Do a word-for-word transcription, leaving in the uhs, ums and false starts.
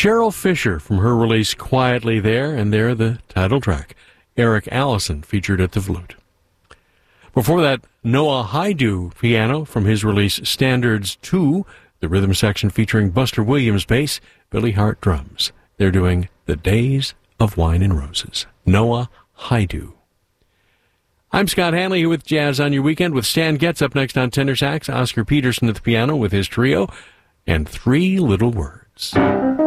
Cheryl Fisher from her release Quietly There, and there the title track. Eric Allison featured at the flute. Before that, Noah Haidu piano from his release Standards two, the rhythm section featuring Buster Williams bass, Billy Hart drums. They're doing The Days of Wine and Roses. Noah Haidu. I'm Scott Hanley here with Jazz on Your Weekend with Stan Getz up next on tenor sax, Oscar Peterson at the piano with his trio, and Three Little Words.